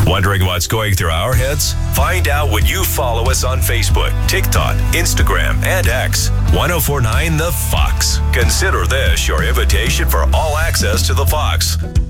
Wondering what's going through our heads? Find out when you follow us on Facebook, TikTok, Instagram, and X. 1049 The Fox. Consider this your invitation for all access to The Fox.